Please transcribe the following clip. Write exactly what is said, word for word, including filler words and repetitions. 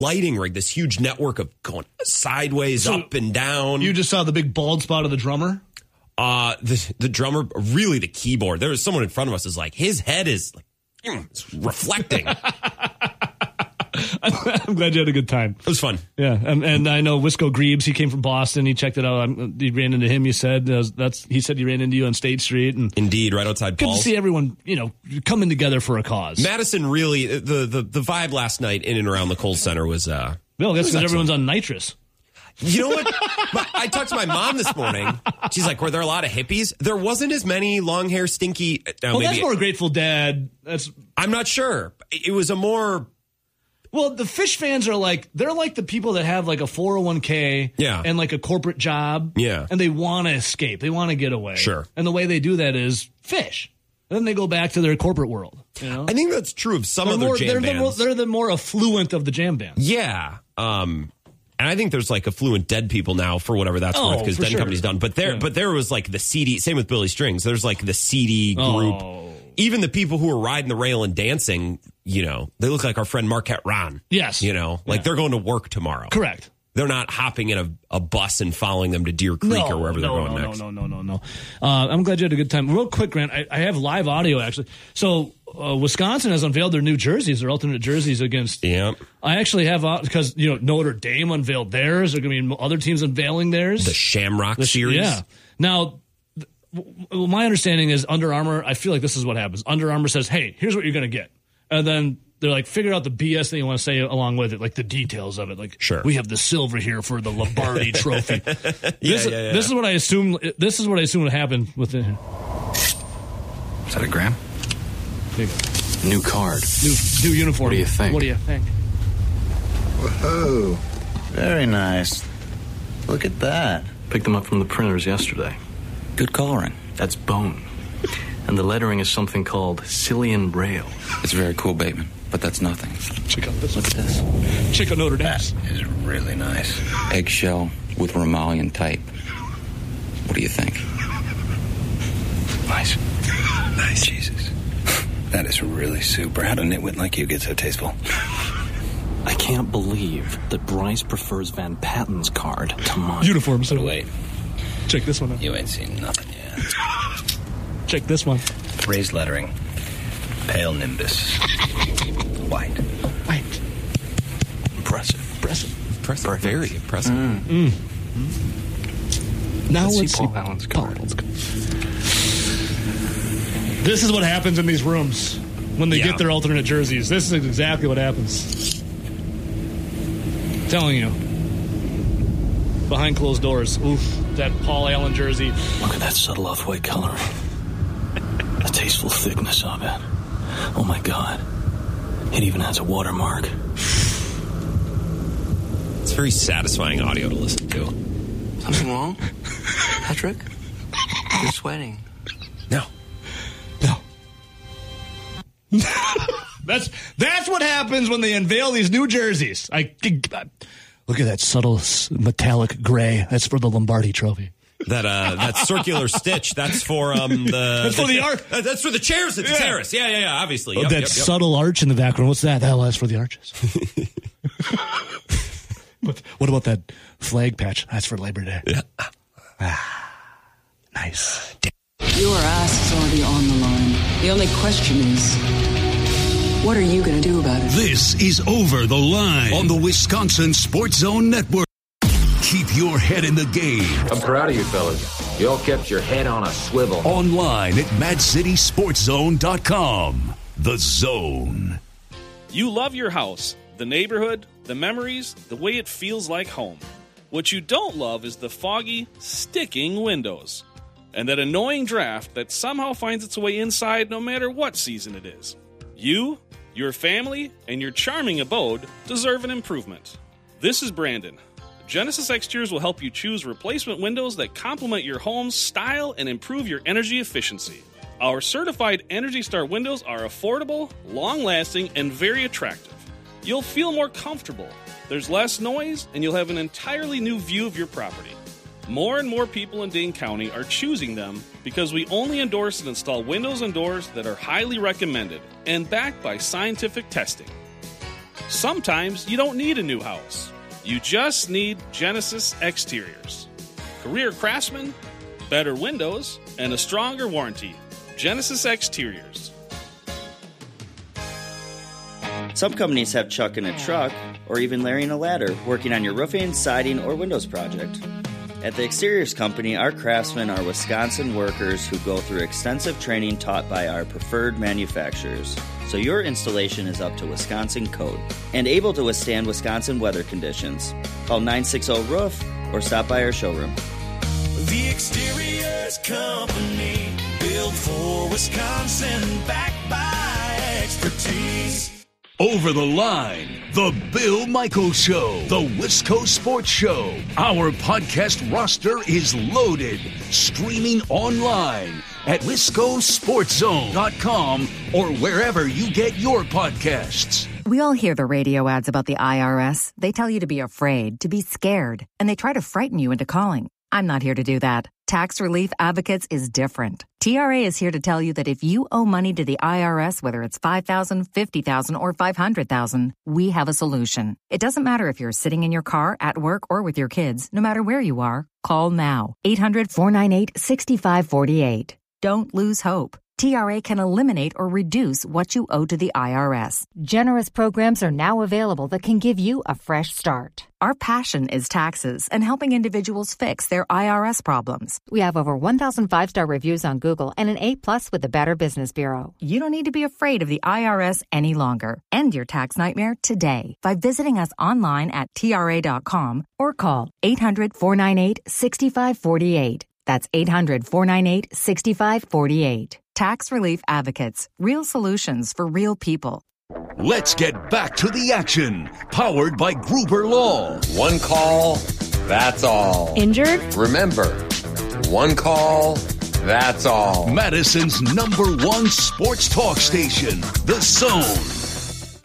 lighting rig, this huge network of going sideways, so up and down. You just saw the big bald spot of the drummer? Uh, the, the drummer, really the keyboard. There was someone in front of us is like, his head is like, it's reflecting. I'm glad you had a good time. It was fun. Yeah, and, and I know Wisco Greaves, he came from Boston. He checked it out. I'm, he ran into him, you said. Uh, that's He said he ran into you on State Street. And Indeed, right outside good Paul's. to see everyone, you know, coming together for a cause. Madison really, the, the, the vibe last night in and around the Kohl Center was... Uh, well, that's because everyone's on nitrous. You know what? My, I talked to my mom this morning. She's like, were there a lot of hippies? There wasn't as many long hair, stinky... Uh, well, maybe, that's more Grateful Dead. That's. I'm not sure. It was a more... Well, the Fish fans are like, they're like the people that have like a four oh one k yeah. and like a corporate job. Yeah. And they want to escape. They want to get away. Sure. And the way they do that is Fish. And then they go back to their corporate world. You know? I think that's true of some they're other more, jam they're bands. The more, they're the more affluent of the jam bands. Yeah. Um, and I think there's like affluent dead people now for whatever that's oh, worth because Dead sure. Company's done. But there, yeah. but there was like the seedy, same with Billy Strings. There's like the seedy group. Oh. Even the people who are riding the rail and dancing, you know, they look like our friend Marquette Ron. Yes. You know, like yeah. they're going to work tomorrow. Correct. They're not hopping in a, a bus and following them to Deer Creek no, or wherever no, they're going no, next. No, no, no, no, no. Uh, I'm glad you had a good time. Real quick, Grant, I, I have live audio, actually. So uh, Wisconsin has unveiled their new jerseys, their alternate jerseys against... Yeah. I actually have, because, uh, you know, Notre Dame unveiled theirs. There are going to be other teams unveiling theirs. The Shamrock the, series. Yeah. Now... Well, my understanding is Under Armour, I feel like this is what happens. Under Armour says, hey, here's what you're going to get. And then they're like, figure out the B S that you want to say along with it, like the details of it. Like, sure. we have the silver here for the Lombardi trophy. yeah, this, yeah, yeah. this is what I assume. This is what I assume would happen with it. Is that a gram? New card. New, new uniform. What do you think? What do you think? Whoa. Very nice. Look at that. Picked them up from the printers yesterday. Good coloring. That's bone. And the lettering is something called Cillian Braille. It's very cool, Bateman, but that's nothing. Check out this. Look at this. Check out Notre Dame. That is really nice. Eggshell with Romalian type. What do you think? Nice. Nice. Jesus. That is really super. How did a nitwit like you get so tasteful? I can't believe that Bryce prefers Van Patten's card to mine. Uniforms. So wait. Check this one out. You ain't seen nothing yet. Check this one. Raised lettering. Pale nimbus. White. White. Impressive. Impressive. Impressive. Perfect. Very impressive. Mm. Mm. Mm. Now let's, let's see Paul Allen's card. This is what happens in these rooms when they yeah. get their alternate jerseys. This is exactly what happens. I'm telling you. Behind closed doors. Oof. That Paul Allen jersey. Look at that subtle off-white coloring. The tasteful thickness of it. Oh, my God. It even has a watermark. It's very satisfying audio to listen to. Something wrong? Patrick? You're sweating. No. No. that's that's what happens when they unveil these new jerseys. I, I Look at that subtle metallic gray. That's for the Lombardi trophy. That uh, that circular stitch. That's for um the. That's for the, the arch. Uh, that's for the chairs at the yeah. terrace. Yeah, yeah, yeah. Obviously. Oh, yep, that yep, yep. subtle arch in the background. What's that? That that's for the arches. what, what about that flag patch? That's for Labor Day. Yeah. Ah, nice. Your ass is already on the line. The only question is, what are you going to do about it? This is Over the Line on the Wisconsin Sports Zone Network. Keep your head in the game. I'm proud of you fellas. You all kept your head on a swivel. Online at mad city sports zone dot com. The Zone. You love your house, the neighborhood, the memories, the way it feels like home. What you don't love is the foggy, sticking windows. And that annoying draft that somehow finds its way inside no matter what season it is. You, your family, and your charming abode deserve an improvement. This is Brandon. Genesis Exteriors will help you choose replacement windows that complement your home's style and improve your energy efficiency. Our certified Energy Star windows are affordable, long-lasting, and very attractive. You'll feel more comfortable. There's less noise, and you'll have an entirely new view of your property. More and more people in Dane County are choosing them because we only endorse and install windows and doors that are highly recommended and backed by scientific testing. Sometimes you don't need a new house. You just need Genesis Exteriors. Career craftsmen, better windows, and a stronger warranty. Genesis Exteriors. Some companies have Chuck in a truck or even Larry in a ladder working on your roofing, siding, or windows project. At the Exteriors Company, our craftsmen are Wisconsin workers who go through extensive training taught by our preferred manufacturers, so your installation is up to Wisconsin code and able to withstand Wisconsin weather conditions. Call nine six zero roof or stop by our showroom. The Exteriors Company, built for Wisconsin, backed by expertise. Over the Line, The Bill Michaels Show, The Wisco Sports Show. Our podcast roster is loaded. Streaming online at wisco sports zone dot com or wherever you get your podcasts. We all hear the radio ads about the I R S. They tell you to be afraid, to be scared, and they try to frighten you into calling. I'm not here to do that. Tax Relief Advocates is different. T R A is here to tell you that if you owe money to the I R S, whether it's five thousand dollars, fifty thousand dollars, or five hundred thousand dollars, we have a solution. It doesn't matter if you're sitting in your car, at work, or with your kids. No matter where you are, call now. eight hundred, four nine eight, six five four eight. Don't lose hope. T R A can eliminate or reduce what you owe to the I R S. Generous programs are now available that can give you a fresh start. Our passion is taxes and helping individuals fix their I R S problems. We have over one thousand five-star reviews on Google and an A plus with the Better Business Bureau. You don't need to be afraid of the I R S any longer. End your tax nightmare today by visiting us online at T R A dot com or call eight hundred, four nine eight, six five four eight. That's eight hundred, four nine eight, six five four eight. Tax Relief Advocates. Real solutions for real people. Let's get back to the action. Powered by Gruber Law. One call, that's all. Injured? Remember, one call, that's all. Madison's number one sports talk station, The Zone.